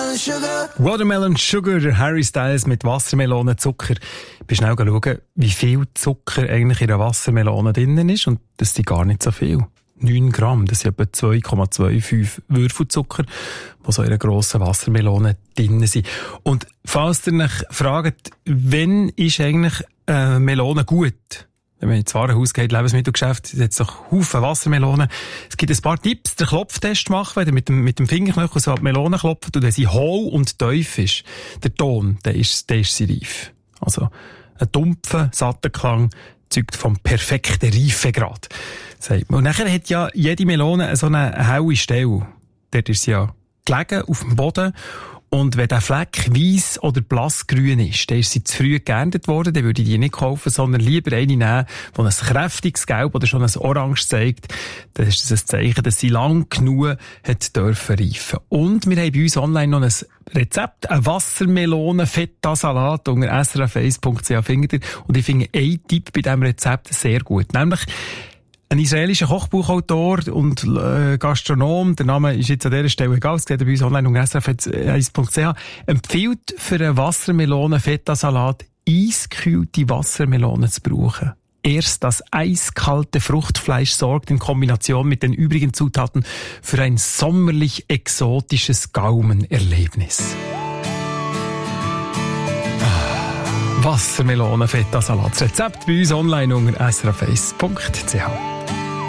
Watermelon Sugar, der Harry Styles mit Wassermelonenzucker. Ich bin schnell schauen, wie viel Zucker eigentlich in einer Wassermelone drin ist. Und das sind gar nicht so viel. 9 Gramm, das sind etwa 2,25 Würfel Zucker, die so in einer grossen Wassermelone drin sind. Und falls ihr euch fragt, wann ist eigentlich Melone gut? Wenn man ins Warenhaus geht, Lebensmittelgeschäft, es hat doch Haufen Wassermelonen. Es gibt ein paar Tipps, den Klopftest machen, wenn ihr mit dem Fingerknöchel so an die Melone klopft und wenn sie hohl und tief ist, der Ton, dann ist sie reif. Also, ein dumpfer, satter Klang zeugt vom perfekten Reifegrad, sagt man. Und nachher hat ja jede Melone so eine helle Stelle. Dort ist sie ja gelegen, auf dem Boden. Und wenn der Fleck weiss oder blassgrün ist, dann ist sie zu früh geerntet worden, dann würde ich die nicht kaufen, sondern lieber eine nehmen, die ein kräftiges Gelb oder schon ein Orange zeigt. Dann ist das ein Zeichen, dass sie lang genug hat dürfen reifen. Und wir haben bei uns online noch ein Rezept, ein Wassermelonen-Feta-Salat unter srf1.ch findet ihr. Und ich finde einen Tipp bei diesem Rezept sehr gut, nämlich ein israelischer Kochbuchautor und Gastronom, der Name ist jetzt an dieser Stelle egal, es steht bei uns online unter srf1.ch, empfiehlt für einen Wassermelonen-Feta-Salat eiskühlte Wassermelonen zu brauchen. Erst das eiskalte Fruchtfleisch sorgt in Kombination mit den übrigen Zutaten für ein sommerlich exotisches Gaumenerlebnis. Wassermelonen-Feta-Salat. Das Rezept bei uns online unter srf1.ch.